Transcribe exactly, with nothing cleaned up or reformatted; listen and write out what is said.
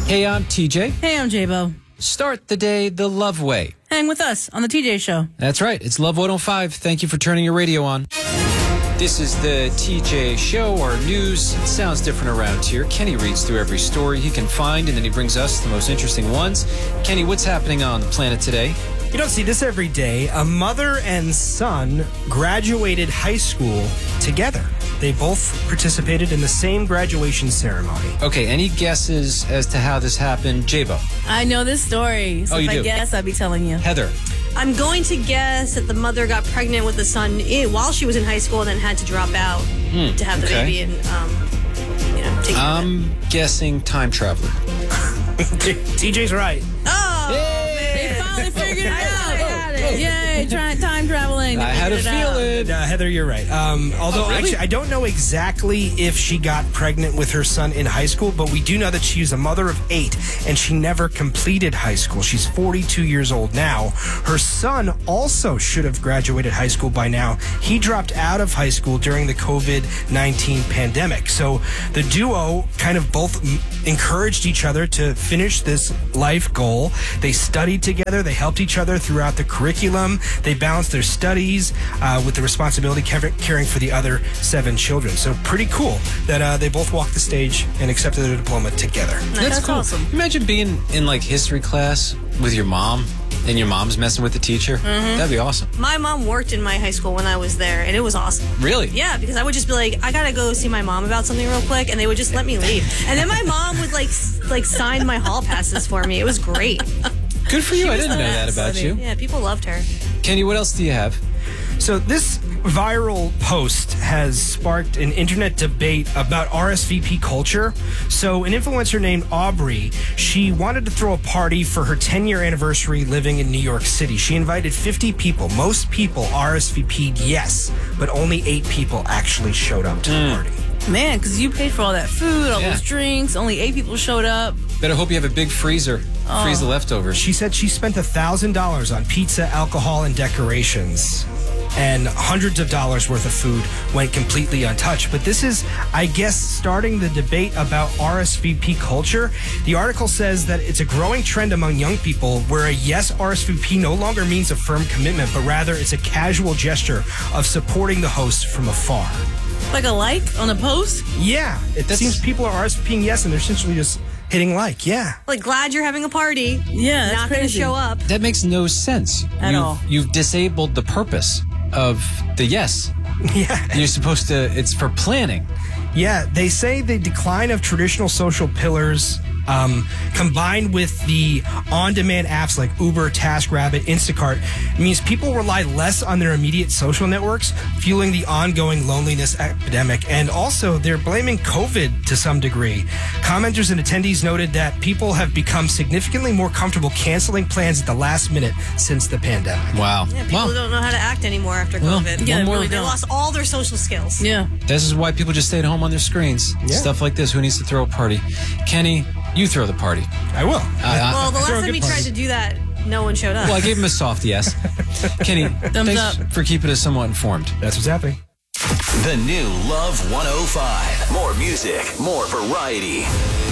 Hey, I'm T J. Hey, I'm J-Bo. Start the day the Love way. Hang with us on the T J Show. That's right. It's Love one oh five. Thank you for turning your radio on. This is the T J Show. Our news it sounds different around here. Kenny reads through every story he can find, and then he brings us the most interesting ones. Kenny, what's happening on the planet today? You don't see this every day. A mother and son graduated high school together. They both participated in the same graduation ceremony. Okay, any guesses as to how this happened? J-Bo. I know this story, so Oh, you if I do? guess, I'd be telling you. Heather. I'm going to guess that the mother got pregnant with the son i- while she was in high school and then had to drop out Hmm, to have the okay. baby and, um, you know, take care of it. I'm guessing time traveler. T J's right. Oh, They finally figured it I out. got it. Yay, try, time traveling. They I had a figured it out. feeling. Uh, Heather, you're right. Um, although, Oh, really? actually, I don't know exactly if she got pregnant with her son in high school, but we do know that she's a mother of eight, and she never completed high school. She's forty-two years old now. Her son also should have graduated high school by now. He dropped out of high school during the COVID nineteen pandemic. So the duo kind of both m- encouraged each other to finish this life goal. They studied together. They helped each other throughout the curriculum. They balanced their studies uh, with the responsibility of caring for the other seven children. So pretty cool that uh, they both walked the stage and accepted their diploma together. That's, That's cool. awesome. Imagine being in like history class with your mom and your mom's messing with the teacher. Mm-hmm. That'd be awesome. My mom worked in my high school when I was there, and it was awesome. Really? Yeah, because I would just be like, I gotta go see my mom about something real quick, and they would just let me leave. And then my mom would like s- like sign my hall passes for me. It was great. Good for you. I didn't know that That's about funny. you. Yeah, people loved her. Kenny, what else do you have? So this viral post has sparked an internet debate about R S V P culture. So an influencer named Aubrey, she wanted to throw a party for her ten-year anniversary living in New York City. She invited fifty people. Most people R S V P'd yes, but only eight people actually showed up to the party. Man, because you paid for all that food, all Yeah. those drinks, only eight people showed up. Better hope you have a big freezer. Freeze the leftovers. She said she spent one thousand dollars on pizza, alcohol, and decorations. And hundreds of dollars worth of food went completely untouched. But this is, I guess, starting the debate about R S V P culture. The article says that it's a growing trend among young people where a yes R S V P no longer means a firm commitment, but rather it's a casual gesture of supporting the host from afar. Like a like on a post? Yeah, it That's- seems people are R S V Ping yes, and they're essentially just hitting like. Yeah. Like, glad you're having a party. Yeah, that's Not gonna crazy. show up. That makes no sense. At you've, all. You've disabled the purpose of the yes. Yeah. You're supposed to, it's for planning. Yeah, they say the decline of traditional social pillars um, combined with the on-demand apps like Uber, TaskRabbit, Instacart means people rely less on their immediate social networks, fueling the ongoing loneliness epidemic. And also, they're blaming COVID to some degree. Commenters and attendees noted that people have become significantly more comfortable canceling plans at the last minute since the pandemic. Wow. Yeah, people well, don't know how to act anymore after well, COVID. Yeah, one they more. really They don't. lost all their social skills. Yeah. This is why people just stayed home on their screens. Yeah. Stuff like this. Who needs to throw a party? Kenny, you throw the party. I will. Uh, Well, the I last throw a time good we party. tried to do that, no one showed up. well, I gave him a soft yes. Kenny, thanks up. for keeping us somewhat informed. That's what's happening. The new Love one oh five. More music, more variety.